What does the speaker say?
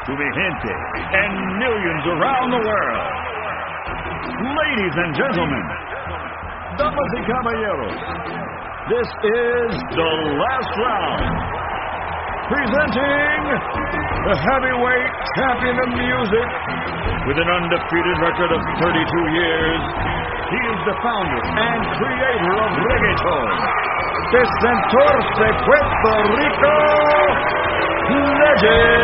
to mi gente and millions around the world. Ladies and gentlemen, damas y caballeros, this is the last round. Presenting the heavyweight champion of music with an undefeated record of 32 years. He is the founder and creator of reggaeton. The Centaur de Puerto Rico, Legend.